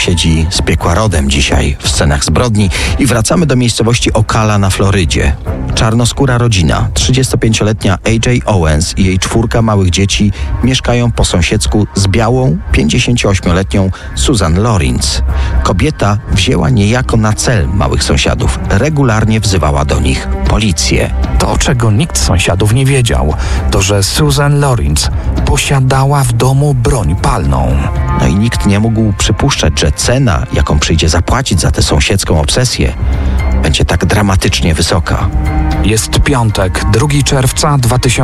Sąsiedzi z piekła rodem dzisiaj w scenach zbrodni i wracamy do miejscowości Ocala na Florydzie. Czarnoskóra rodzina, 35-letnia AJ Owens i jej 4 małych dzieci mieszkają po sąsiedzku z białą, 58-letnią Susan Lorenz. Kobieta wzięła niejako na cel małych sąsiadów. Regularnie wzywała do nich policję. To, czego nikt z sąsiadów nie wiedział, to że Susan Lorenz posiadała w domu broń palną. No i nikt nie mógł przypuszczać, że cena, jaką przyjdzie zapłacić za tę sąsiedzką obsesję, będzie tak dramatycznie wysoka. Jest piątek, 2 czerwca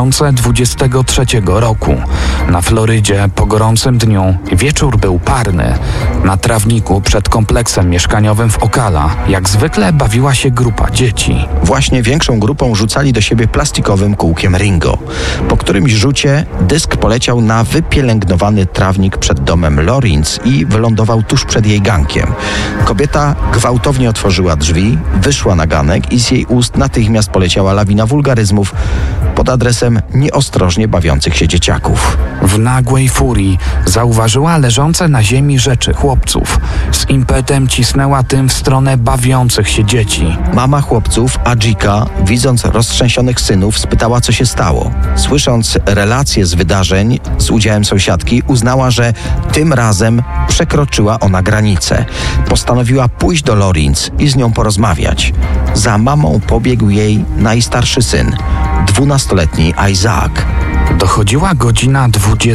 2023 roku. Na Florydzie po gorącym dniu wieczór był parny. Na trawniku przed kompleksem mieszkaniowym w Ocala jak zwykle bawiła się grupa dzieci. Właśnie większą grupą rzucali do siebie plastikowym kółkiem Ringo. Po którymś rzucie dysk poleciał na wypielęgnowany trawnik przed domem Lorenz i wylądował tuż przed jej gankiem. Kobieta gwałtownie otworzyła drzwi, wyszła na ganek i z jej ust natychmiast poleciała lawina wulgaryzmów pod adresem nieostrożnie bawiących się dzieciaków. W nagłej furii zauważyła leżące na ziemi rzeczy chłopców. Z impetem cisnęła tym w stronę bawiących się dzieci. Mama chłopców, Adżika, widząc roztrzęsionych synów, spytała, co się stało. Słysząc relacje z wydarzeń z udziałem sąsiadki, uznała, że tym razem przekroczyła ona granicę. Postanowiła pójść do Lorenz i z nią porozmawiać. Za mamą pobiegł jej najstarszy syn, 12-letni Isaac. Dochodziła godzina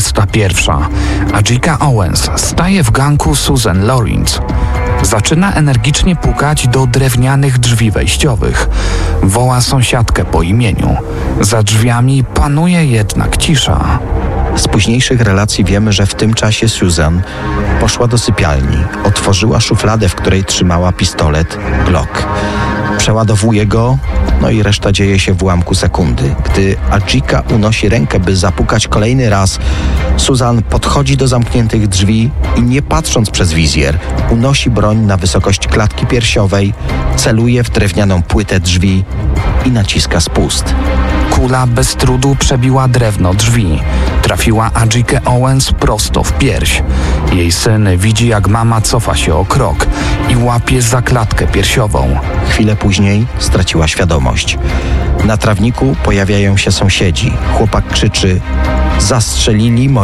21. Adżika Owens staje w ganku Susan Lorenz. Zaczyna energicznie pukać do drewnianych drzwi wejściowych. Woła sąsiadkę po imieniu. Za drzwiami panuje jednak cisza. Z późniejszych relacji wiemy, że w tym czasie Susan poszła do sypialni, otworzyła szufladę, w której trzymała pistolet Glock. Przeładowuje go, no i reszta dzieje się w ułamku sekundy. Gdy Adżika unosi rękę, by zapukać kolejny raz, Susan podchodzi do zamkniętych drzwi i nie patrząc przez wizjer, unosi broń na wysokość klatki piersiowej, celuje w drewnianą płytę drzwi i naciska spust. Kula bez trudu przebiła drewno drzwi. Trafiła Adżykę Owens prosto w pierś. Jej syn widzi, jak mama cofa się o krok i łapie za klatkę piersiową. Chwilę później straciła świadomość. Na trawniku pojawiają się sąsiedzi. Chłopak krzyczy: zastrzelili